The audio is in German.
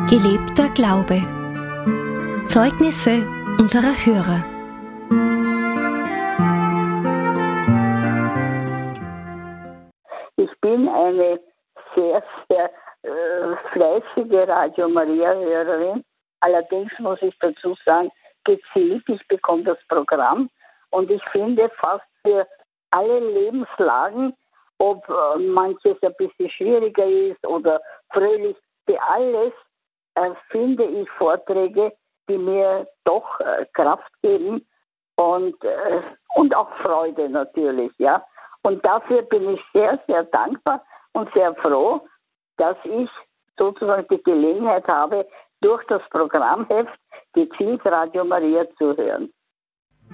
Gelebter Glaube. Zeugnisse unserer Hörer. Ich bin eine sehr, sehr fleißige Radio Maria-Hörerin. Allerdings muss ich dazu sagen, gezielt, ich bekomme das Programm und ich finde fast für alle Lebenslagen, ob manches ein bisschen schwieriger ist oder fröhlich, für alles finde ich Vorträge, die mir doch Kraft geben und auch Freude natürlich, ja. Und dafür bin ich sehr, sehr dankbar und sehr froh, dass ich sozusagen die Gelegenheit habe, durch das Programmheft gezielt Radio Maria zu hören.